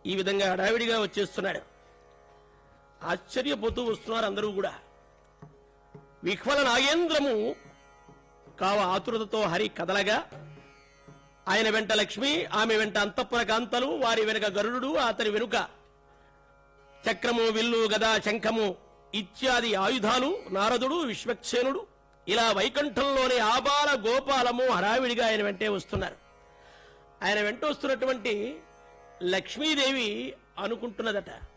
ఈ విధంగా హడావిడిగా వచ్చేస్తున్నాడు. ఆశ్చర్యపోతూ వస్తున్నారు అందరూ కూడా. విహ్వల నాగేంద్రము కావ ఆతురతతో హరి కదలగా ఆయన వెంట లక్ష్మి, ఆమె వెంట అంతఃపుర కాంతలు, వారి వెనుక గరుడు, అతని వెనుక చక్రము, విల్లు, గదా, శంఖము ఇత్యాది ఆయుధాలు, నారదుడు, విశ్వక్సేనుడు, ఇలా వైకుంఠంలోని ఆబాల గోపాలము హడావిడిగా ఆయన వెంటే వస్తున్నారు. ఆయన వెంట వస్తున్నటువంటి లక్ష్మీదేవి అనుకుంటున్నదట,